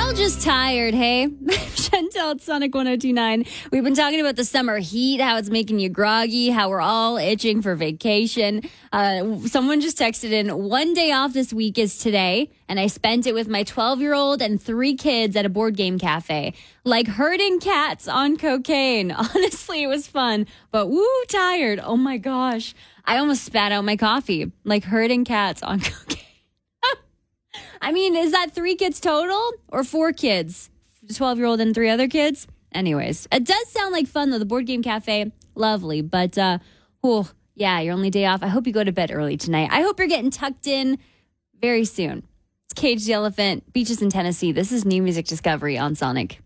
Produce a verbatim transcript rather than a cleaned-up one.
all just tired, hey? Chantel at Sonic one oh two point nine. We've been talking about the summer heat, how it's making you groggy, how we're all itching for vacation. Uh, someone just texted in, one day off this week is today, and I spent it with my twelve-year-old and three kids at a board game cafe. Like herding cats on cocaine. Honestly, it was fun, but woo, tired. Oh my gosh. I almost spat out my coffee. Like herding cats on cocaine. I mean, is that three kids total or four kids? twelve-year-old and three other kids? Anyways, it does sound like fun, though. The board game cafe, lovely. But, uh, oh, yeah, your only day off. I hope you go to bed early tonight. I hope you're getting tucked in very soon. It's Cage the Elephant, Beaches in Tennessee. This is New Music Discovery on Sonic.